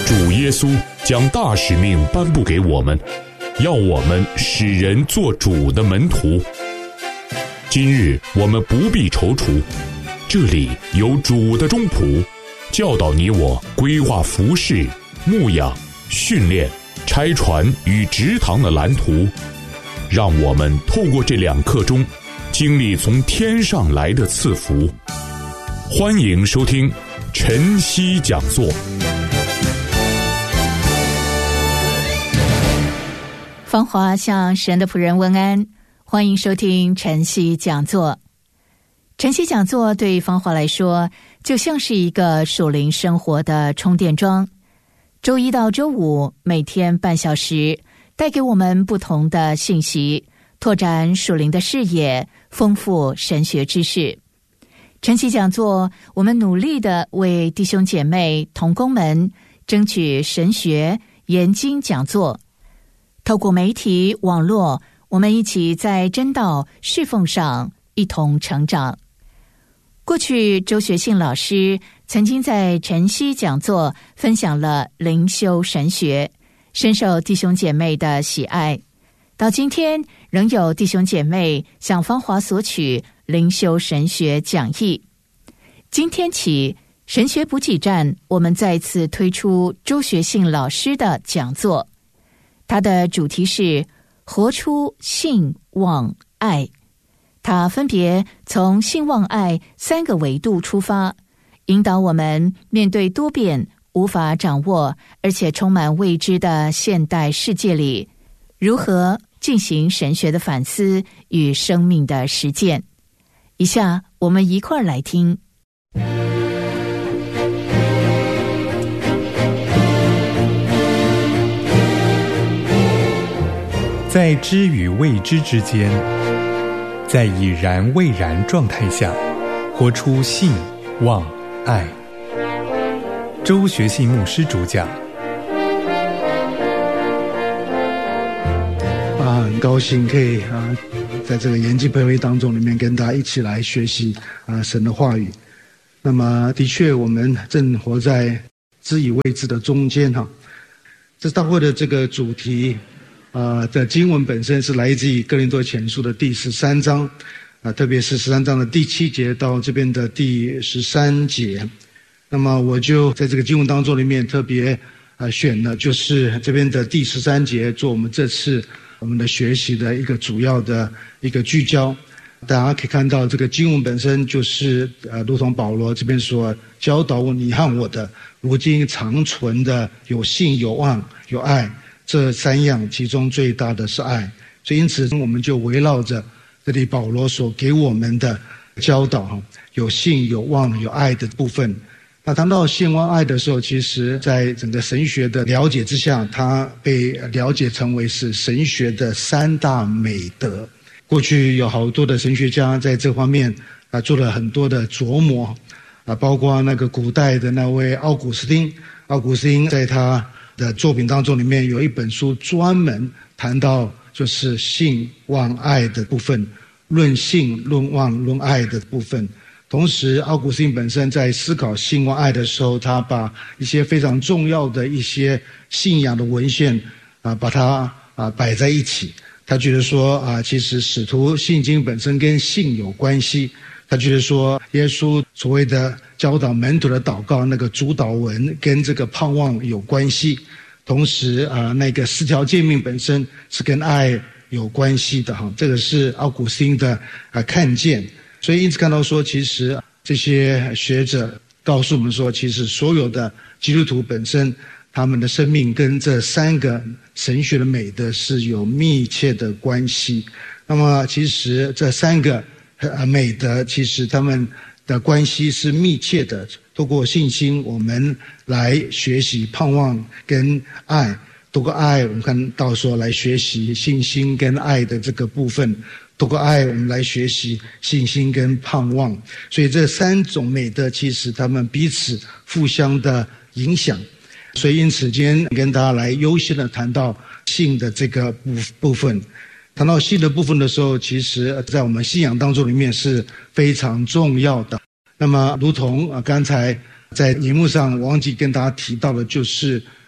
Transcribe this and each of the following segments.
主耶稣将大使命颁布给我们，要我们使人做主的门徒。今日我们不必踌躇，这里有主的忠仆，教导你我规划服事、牧养、训练、拆船与植堂的蓝图，让我们透过这2课中经历从天上来的赐福。欢迎收听晨曦讲座。 芳华向神的仆人问安，欢迎收听晨曦讲座。晨曦讲座对芳华来说就像是一个属灵生活的充电桩，周一到周五每天半小时，带给我们不同的信息，拓展属灵的视野，丰富神学知识。晨曦讲座，我们努力地为弟兄姐妹同工们争取神学研经讲座，透过媒体网络，我们一起在真道侍奉上一同成长。过去周学信老师曾经在晨曦讲座分享了灵修神学，深受弟兄姐妹的喜爱。到今天仍有弟兄姐妹向芳华索取灵修神学讲义。今天起，神学补给站我们再次推出周学信老师的讲座，它的主题是活出信望爱。它分别从信望爱3个维度出发，引导我们面对多变、无法掌握而且充满未知的现代世界里，如何进行神学的反思与生命的实践。以下我们一块儿来听。 在知与未知之间，在已然未然状态下，活出信望爱。周学信牧师主讲。 很高兴可以在这个研经培会当中里面跟大家一起来学习神的话语。那么的确我们正活在知与未知的中间这大会的这个主题的经文本身是来自于哥林多前书的第13章特别是13章的第7节到这边的第13节。那么我就在这个经文当中里面特别选了就是这边的第13节做我们这次我们的学习的一个主要的一个聚焦。大家可以看到这个经文本身就是如同保罗这边所教导你和我的，如今长存的有信有望有爱，这3样其中最大的是爱。所以因此我们就围绕着这里保罗所给我们的教导有信有望有爱的部分。那谈到信望爱的时候，其实在整个神学的了解之下，它被了解成为是神学的3大美德。过去有好多的神学家在这方面做了很多的琢磨包括那个古代的那位奥古斯丁在他的作品当中里面有一本书专门谈到就是信望爱的部分，论信论望论爱的部分。同时奥古斯丁本身在思考信望爱的时候，他把一些非常重要的一些信仰的文献把它摆在一起。他觉得说其实使徒信经本身跟信有关系。他觉得说耶稣所谓的教导门徒的祷告那个主导文跟这个盼望有关系。同时那个4条诫命本身是跟爱有关系的这个是奥古斯丁的看见。所以因此看到说其实这些学者告诉我们说，其实所有的基督徒本身他们的生命跟这3个神学的美德是有密切的关系。那么其实这3个美德其实他们的关系是密切的，透过信心我们来学习盼望跟爱，透过爱我们看到说来学习信心跟爱的这个部分，透过爱我们来学习信心跟盼望。所以这3种美德其实他们彼此互相的影响。所以因此今天跟大家来优先的谈到信的这个部分。谈到信的部分的时候，其实在我们信仰当中里面是非常重要的。那么如同刚才在荧幕上忘记跟大家提到的，就是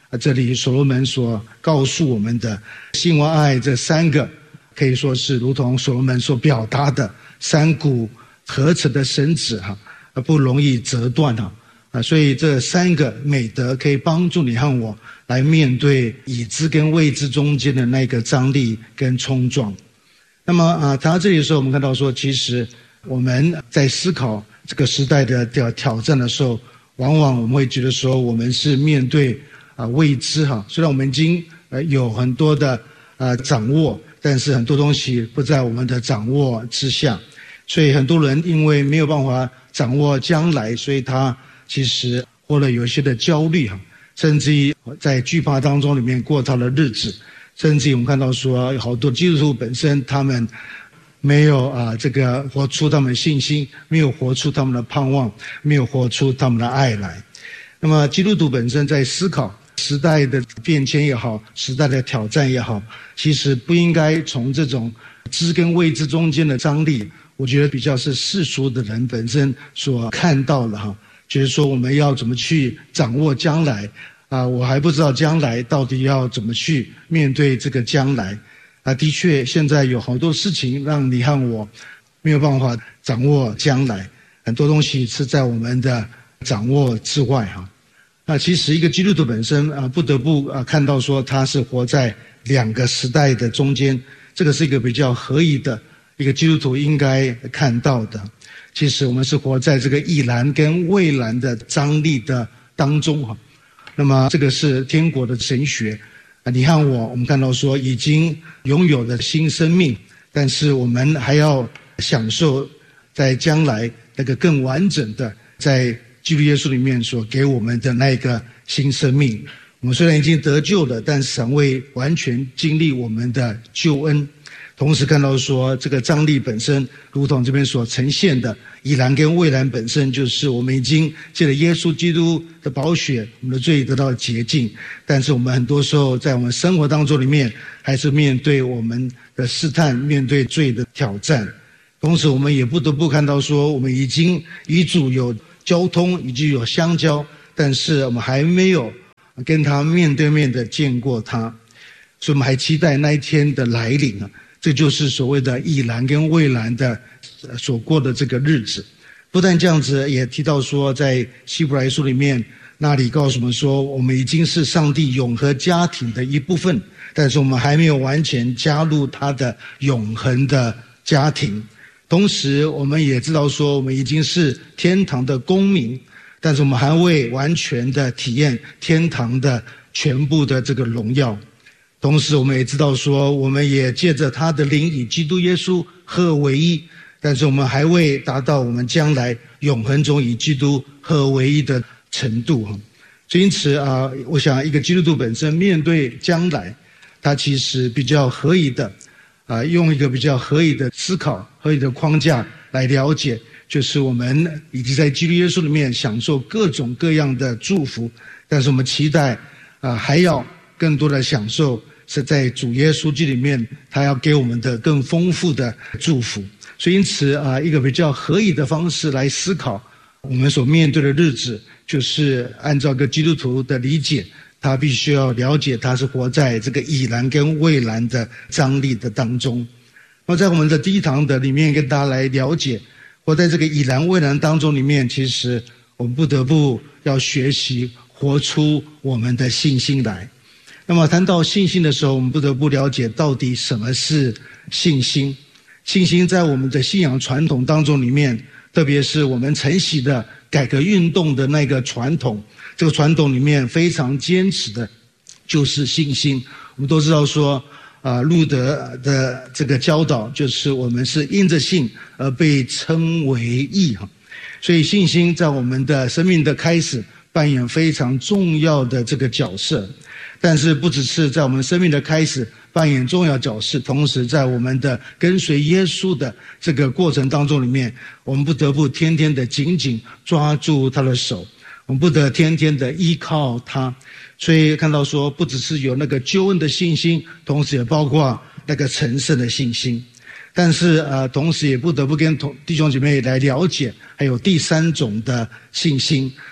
这里所罗门所告诉我们的信望爱这三个，可以说是如同所罗门所表达的三股合成的绳子不容易折断所以这三个美德可以帮助你和我来面对已知跟未知中间的那个张力跟冲撞。那么谈到这里的时候，我们看到说，其实我们在思考这个时代的挑战的时候，往往我们会觉得说，我们是面对未知虽然我们已经有很多的掌握，但是很多东西不在我们的掌握之下，所以很多人因为没有办法掌握将来，所以他其实或者有一些的焦虑甚至于在惧怕当中里面过他的日子，甚至于我们看到说，有好多基督徒本身他们没有这个活出他们的信心，没有活出他们的盼望，没有活出他们的爱来。那么基督徒本身在思考时代的变迁也好，时代的挑战也好，其实不应该从这种知跟未知中间的张力，我觉得比较是世俗的人本身所看到的就是说我们要怎么去掌握将来我还不知道将来到底要怎么去面对这个将来的确现在有好多事情让你和我没有办法掌握将来，很多东西是在我们的掌握之外那其实一个基督徒本身不得不看到说他是活在两个时代的中间，这个是一个比较合宜的一个基督徒应该看到的。其实我们是活在这个已然跟未然的张力的当中那么这个是天国的神学你和我们看到说已经拥有了新生命，但是我们还要享受在将来那个更完整的在基督耶稣里面所给我们的那个新生命。我们虽然已经得救了，但是尚未完全经历我们的救恩。同时看到说这个张力本身如同这边所呈现的已然跟未然本身，就是我们已经借着耶稣基督的宝血，我们的罪得到洁净，但是我们很多时候在我们生活当中里面还是面对我们的试探，面对罪的挑战。同时我们也不得不看到说我们已经与主有交通，以及有相交，但是我们还没有跟他面对面的见过他，所以我们还期待那一天的来临这就是所谓的已然跟未然的所过的这个日子。不但这样子，也提到说在希伯来书里面那里告诉我们说，我们已经是上帝永恒家庭的一部分，但是我们还没有完全加入他的永恒的家庭。同时我们也知道说我们已经是天堂的公民，但是我们还未完全的体验天堂的全部的这个荣耀。同时我们也知道说我们也借着他的灵与基督耶稣合而为一，但是我们还未达到我们将来永恒中与基督合而为一的程度所以因此我想一个基督徒本身面对将来，他其实比较合宜的用一个比较合宜的思考、合宜的框架来了解，就是我们已经在基督耶稣里面享受各种各样的祝福，但是我们期待还要更多的享受是在主耶稣基督里面他要给我们的更丰富的祝福。所以因此一个比较合宜的方式来思考我们所面对的日子，就是按照个基督徒的理解，他必须要了解他是活在这个已然跟未然的张力的当中。那么在我们的第一堂的里面跟大家来了解，活在这个已然未然当中里面，其实我们不得不要学习活出我们的信心来。那么谈到信心的时候，我们不得不了解到底什么是信心。信心在我们的信仰传统当中里面，特别是我们承袭的改革运动的那个传统，这个传统里面非常坚持的就是信心。我们都知道说路德的这个教导就是我们是因着信而被称为义所以信心在我们的生命的开始扮演非常重要的这个角色。但是不只是在我们生命的开始扮演重要角色，同时在我们的跟随耶稣的这个过程当中里面，我们不得不天天的紧紧抓住他的手，我们不得天天的依靠他。所以看到说不只是有那个救恩的信心，同时也包括那个成圣的信心。但是同时也不得不跟弟兄姐妹来了解还有第三种的信心，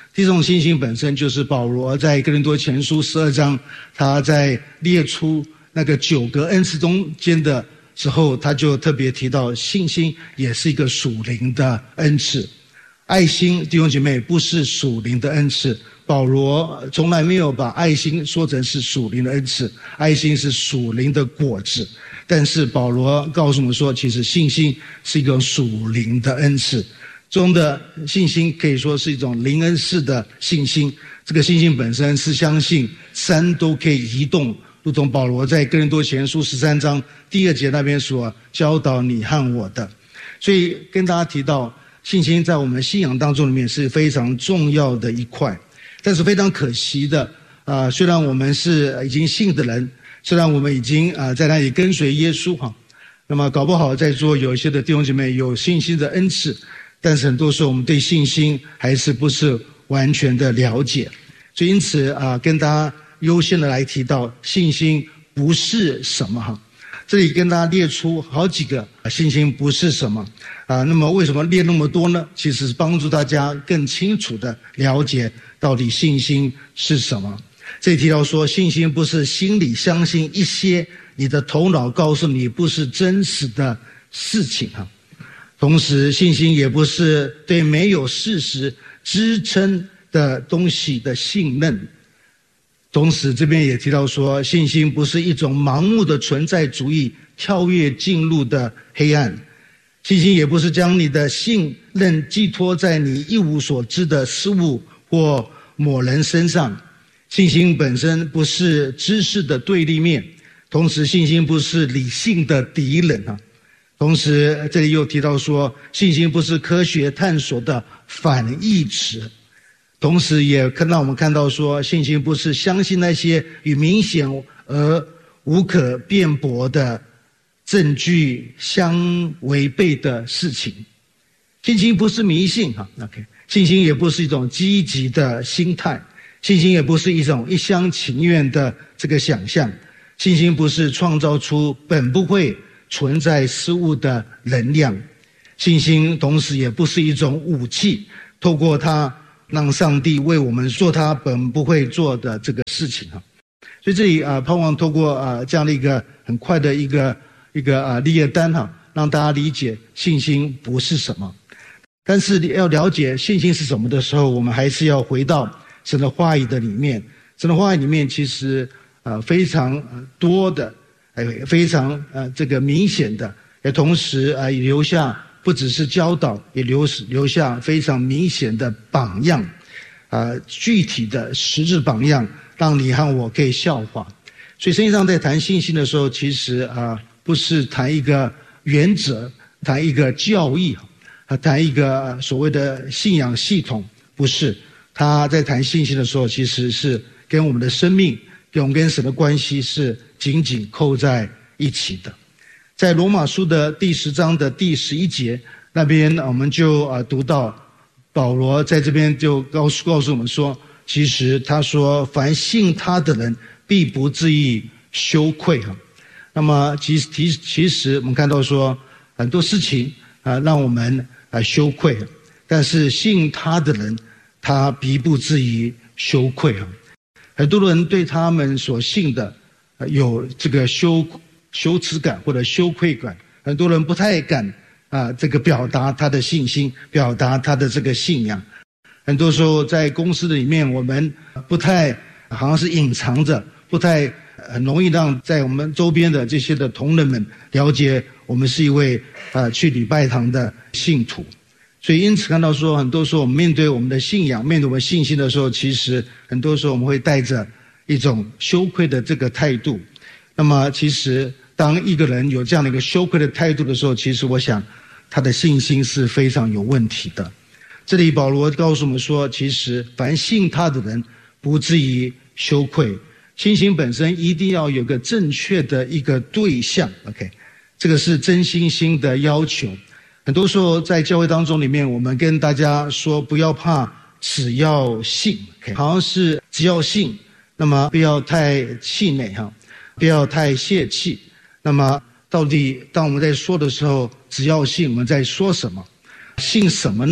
第一种信心本身就是保罗在哥林多前书12章，他在列出那个9个恩赐中间的时候，他就特别提到信心也是一个属灵的恩赐。爱心，弟兄姐妹，不是属灵的恩赐，保罗从来没有把爱心说成是属灵的恩赐，爱心是属灵的果子。但是保罗告诉我们说，其实信心是一个属灵的恩赐中的信心，可以说是一种灵恩式的信心。这个信心本身是相信山都可以移动，如同保罗在哥林多前书13章第2节那边所教导你和我的。所以跟大家提到，信心在我们信仰当中里面是非常重要的一块。但是非常可惜的，虽然我们是已经信的人，虽然我们已经在那里跟随耶稣哈，那么搞不好在座有一些的弟兄姐妹有信心的恩赐，但是很多时候我们对信心还是不是完全的了解。所以因此跟大家优先的来提到信心不是什么哈。这里跟大家列出好几个信心不是什么那么为什么列那么多呢？其实是帮助大家更清楚的了解到底信心是什么。这里提到说，信心不是心里相信一些你的头脑告诉你不是真实的事情同时信心也不是对没有事实支撑的东西的信任。同时这边也提到说，信心不是一种盲目的存在主义跳跃进入的黑暗，信心也不是将你的信任寄托在你一无所知的事物或某人身上。信心本身不是知识的对立面，同时信心不是理性的敌人同时这里又提到说，信心不是科学探索的反义词。同时也我们看到说，信心不是相信那些与明显而无可辩驳的证据相违背的事情。信心不是迷信信心也不是一种积极的心态，信心也不是一种一厢情愿的这个想象，信心不是创造出本不会存在事物的能量，信心同时也不是一种武器，透过它让上帝为我们做他本不会做的这个事情所以这里盼望透过这样的一个很快的一个列单让大家理解信心不是什么。但是要了解信心是什么的时候，我们还是要回到神的话语的里面。神的话语里面其实非常多的非常这个明显的，也同时也留下不只是教导，也留下非常明显的榜样具体的实质榜样，让你和我可以效法。所以圣经上在谈信心的时候，其实不是谈一个原则，谈一个教义谈一个所谓的信仰系统，不是。他在谈信心的时候，其实是跟我们的生命跟我们跟神的关系是紧紧扣在一起的。在罗马书的第10章的第11节那边，我们就读到保罗在这边就告诉我们说，其实他说凡信他的人必不至于羞愧那么其实我们看到说很多事情让我们羞愧，但是信他的人他必不至于羞愧很多人对他们所信的有这个羞耻感或者羞愧感，很多人不太敢这个表达他的信心，表达他的这个信仰。很多时候在公司里面，我们不太好像是隐藏着，不太很容易让在我们周边的这些的同仁们了解我们是一位去礼拜堂的信徒。所以因此看到说，很多时候我们面对我们的信仰，面对我们信心的时候，其实很多时候我们会带着一种羞愧的这个态度。那么其实当一个人有这样的一个羞愧的态度的时候，其实我想他的信心是非常有问题的。这里保罗告诉我们说，其实凡信他的人不至于羞愧。信心本身一定要有个正确的一个对象 OK， 这个是真心的要求。很多时候在教会当中里面，我们跟大家说不要怕，只要信 OK， 好像是只要信，那么不要太气馁不要太泄气。那么到底当我们在说的时候，只要信，我们在说什么？信什么呢？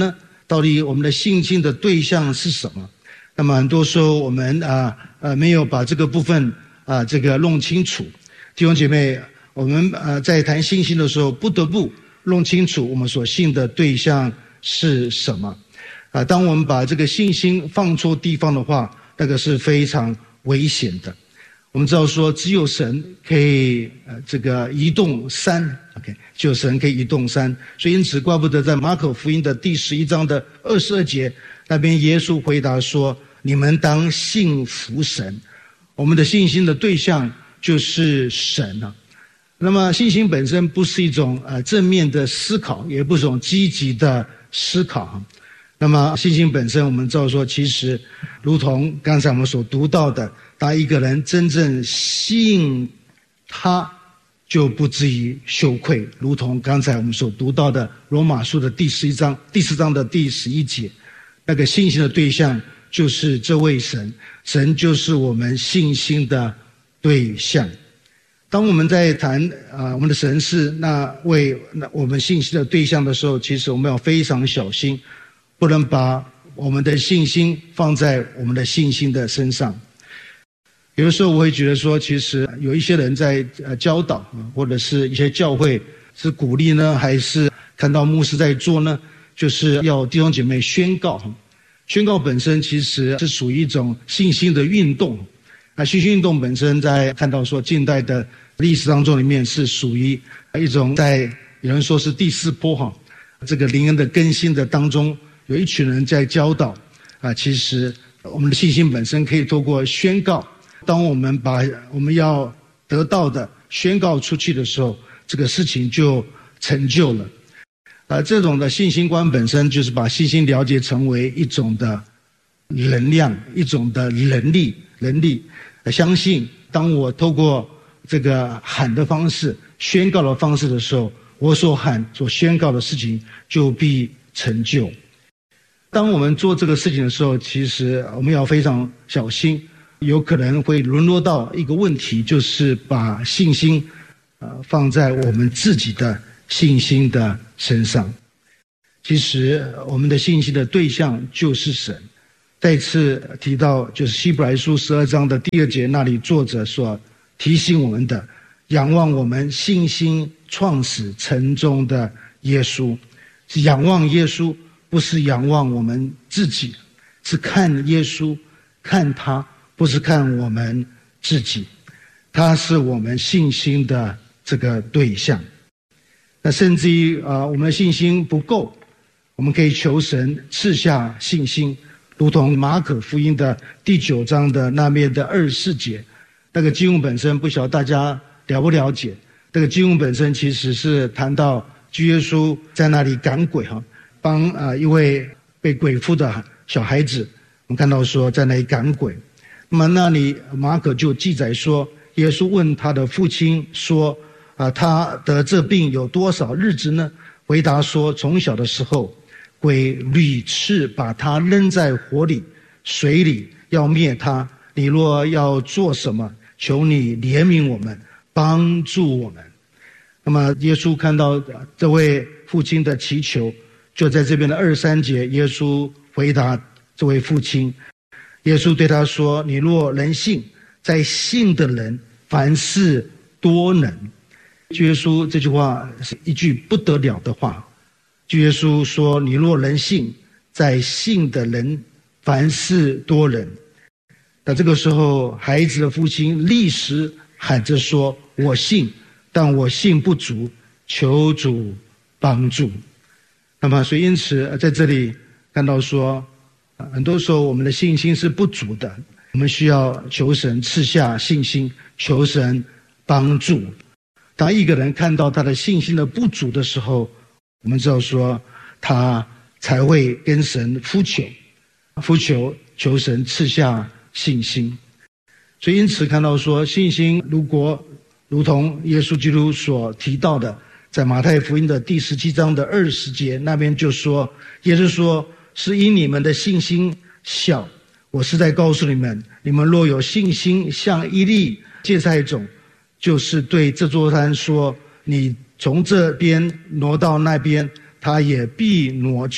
到底我们的信心的对象是什么？那么很多时候我们没有把这个部分这个弄清楚。弟兄姐妹，我们在谈信心的时候，不得不弄清楚我们所信的对象是什么。当我们把这个信心放错地方的话，那个是非常危险的。我们知道说，只有神可以这个移动山 ，OK， 只有神可以移动山。所以因此，怪不得在马可福音的第11章的22节那边，耶稣回答说：“你们当信服神。”我们的信心的对象就是神啊。那么信心本身不是一种正面的思考，也不是一种积极的思考。那么信心本身，我们知道说，其实如同刚才我们所读到的，当一个人真正信他，就不至于羞愧。如同刚才我们所读到的罗马书的第4章的第11节，那个信心的对象就是这位神，神就是我们信心的对象。当我们在谈我们的神是那位我们信心的对象的时候，其实我们要非常小心，不能把我们的信心放在我们的信心的身上。有的时候我会觉得说，其实有一些人在教导或者是一些教会是鼓励呢，还是看到牧师在做呢，就是要弟兄姐妹宣告。宣告本身其实是属于一种信心的运动。信心运动本身在看到说近代的历史当中里面是属于一种在有人说是第4波这个灵恩的更新的当中，有一群人在教导其实我们的信心本身可以透过宣告，当我们把我们要得到的宣告出去的时候，这个事情就成就了。这种的信心观本身就是把信心了解成为一种的能量，一种的能力。相信当我透过这个喊的方式、宣告的方式的时候，我所喊、所宣告的事情就必成就。当我们做这个事情的时候，其实我们要非常小心，有可能会沦落到一个问题，就是把信心放在我们自己的信心的身上。其实我们的信心的对象就是神。再次提到就是希伯来书12章的第2节，那里作者所提醒我们的，仰望我们信心创始成终的耶稣。是仰望耶稣，不是仰望我们自己，是看耶稣，看他，不是看我们自己。他是我们信心的这个对象。那甚至于我们的信心不够，我们可以求神赐下信心，如同马可福音的第9章的那边的24节，那个经文本身不晓得大家了不了解。这个经文本身其实是谈到主耶稣在那里赶鬼帮一位被鬼附的小孩子，我们看到说在那里赶鬼。那么那里马可就记载说，耶稣问他的父亲说他得这病有多少日子呢？回答说，从小的时候，鬼屡次把他扔在火里、水里，要灭他。你若要做什么，求你怜悯我们，帮助我们。那么耶稣看到这位父亲的祈求，就在这边的23节，耶稣回答这位父亲，耶稣对他说，你若能信，在信的人凡事多能。耶稣这句话是一句不得了的话。耶稣说，你若能信，在信的人凡事多能。那这个时候，孩子的父亲立时喊着说，我信，但我信不足，求主帮助。那么所以因此在这里看到说，很多时候我们的信心是不足的，我们需要求神赐下信心，求神帮助。当一个人看到他的信心的不足的时候，我们知道说他才会跟神呼求，求神赐下信心。所以因此看到说，信心如同耶稣基督所提到的，在马太福音的第17章的20节那边就说，耶稣说，是因你们的信心小，我是在告诉你们，你们若有信心像一粒芥菜种，就是对这座山说，你从这边挪到那边，它也必挪去，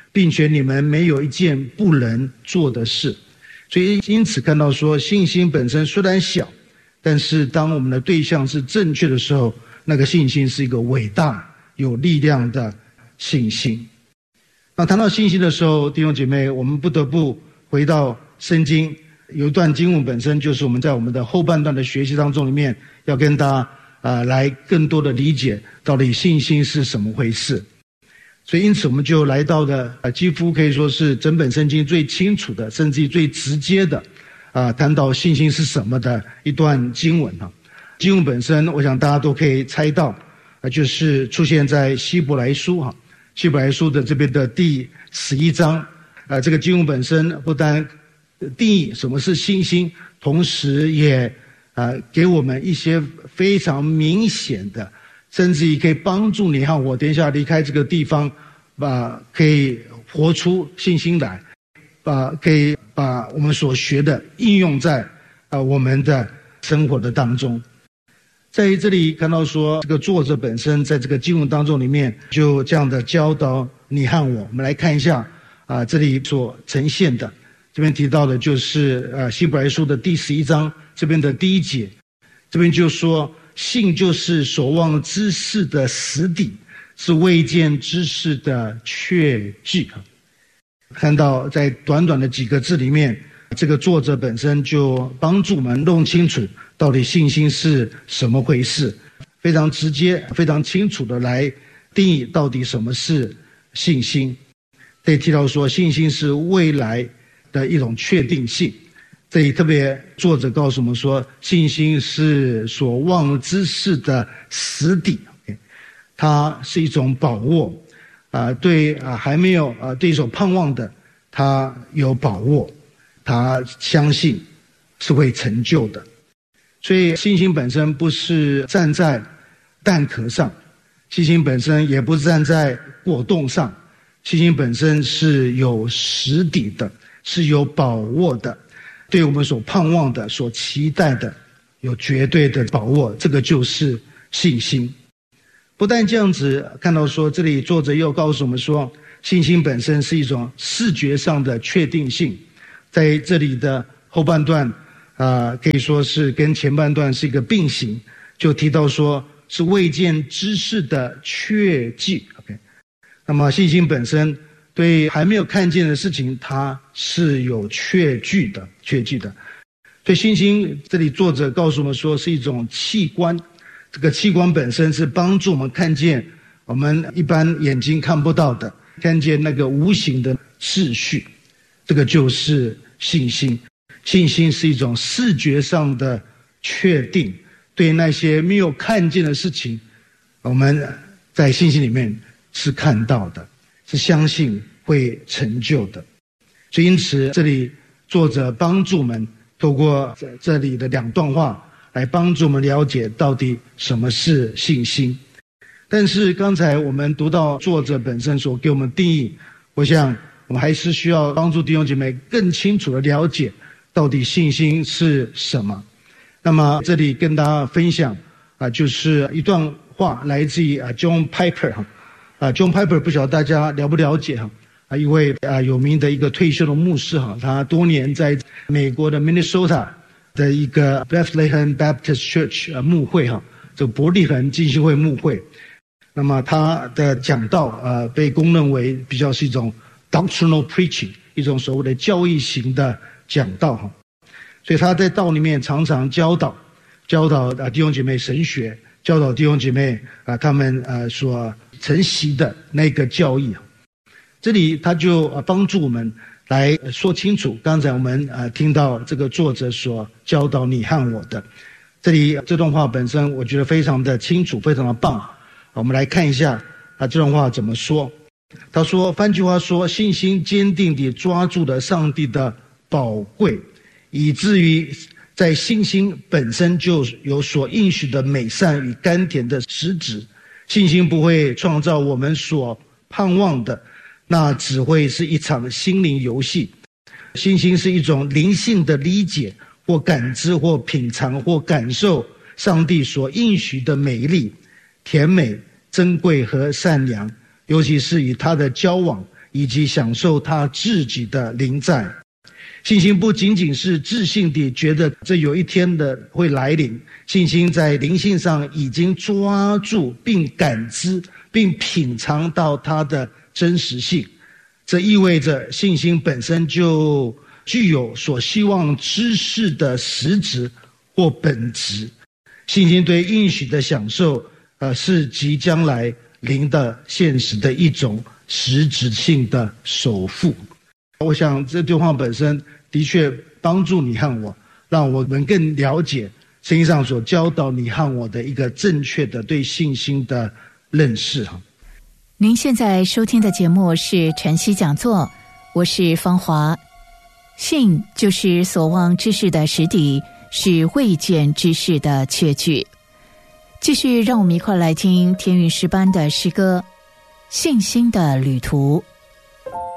并且你们没有一件不能做的事。所以因此看到说，信心本身虽然小，但是当我们的对象是正确的时候，那个信心是一个伟大有力量的信心。那谈到信心的时候，弟兄姐妹，我们不得不回到圣经，有一段经文本身就是我们在我们的后半段的学习当中里面要跟大家来更多的理解到底信心是什么回事。所以因此我们就来到了几乎可以说是整本圣经最清楚的，甚至最直接的谈到信心是什么的一段经文。经文本身我想大家都可以猜到，就是出现在希伯来书希伯来书的这边的第11章。这个经文本身不但定义什么是信心，同时也给我们一些非常明显的，甚至于可以帮助你和我等一下离开这个地方，可以活出信心来，可以把我们所学的应用在我们的生活的当中。在这里看到说，这个作者本身在这个经文当中里面就这样的教导你和我。我们来看一下这里所呈现的，这边提到的就是希伯来书的第11章这边的第1节，这边就说信就是所望之事的实底，是未见之事的确据。看到在短短的几个字里面，这个作者本身就帮助我们弄清楚到底信心是什么回事，非常直接非常清楚的来定义到底什么是信心。这里提到说信心是未来的一种确定性，这里特别作者告诉我们说信心是所望之事的实底，它是一种把握，对还没有对所盼望的他有把握，他相信是会成就的。所以信心本身不是站在蛋壳上，信心本身也不是站在果冻上，信心本身是有实底的，是有把握的，对我们所盼望的所期待的有绝对的把握，这个就是信心。不但这样子，看到说这里作者又告诉我们说信心本身是一种视觉上的确定性。在这里的后半段可以说是跟前半段是一个并行，就提到说是未见之事的确据。那么信心本身对还没有看见的事情它是有确据的。所以信心这里作者告诉我们说是一种器官，这个器官本身是帮助我们看见我们一般眼睛看不到的，看见那个无形的秩序，这个就是信心。信心是一种视觉上的确定，对那些没有看见的事情，我们在信心里面是看到的，是相信会成就的。所以因此这里作者帮助我们透过这里的2段话来帮助我们了解到底什么是信心。但是刚才我们读到作者本身所给我们定义，我想我们还是需要帮助弟兄姐妹更清楚的了解到底信心是什么。那么这里跟大家分享就是一段话来自于John Piper。John Piper 不晓得大家了不了解一位有名的一个退休的牧师他多年在美国的 Minnesota 的一个 Bethlehem Baptist Church 牧会这个伯利恒浸信会牧会。那么他的讲道被公认为比较是一种 doctrinal preaching， 一种所谓的教义型的讲道所以他在道里面常常教导弟兄姐妹神学，教导弟兄姐妹他们所承袭的那个教义。这里他就帮助我们来说清楚刚才我们听到这个作者所教导你和我的。这里这段话本身我觉得非常的清楚，非常的棒。我们来看一下这段话怎么说。他说，换句话说，信心坚定地抓住了上帝的宝贵，以至于在信心本身就有所应许的美善与甘甜的实质。信心不会创造我们所盼望的，那只会是一场心灵游戏。信心是一种灵性的理解或感知或品尝或感受上帝所应许的美丽、甜美、珍贵和善良，尤其是与他的交往以及享受他自己的临在。信心不仅仅是自信地觉得这有一天的会来临，信心在灵性上已经抓住并感知并品尝到它的真实性。这意味着信心本身就具有所希望之事的实质或本质。信心对应许的享受是即将来临的现实的一种实质性的守护。我想这对话本身的确帮助你和我，让我们更了解圣经上所教导你和我的一个正确的对信心的认识。 您现在收听的节目是晨曦讲座，我是芳华。信就是所望之事的实底，是未见之事的确据。继续让我们一块来听天韵诗班的诗歌《信心的旅途》。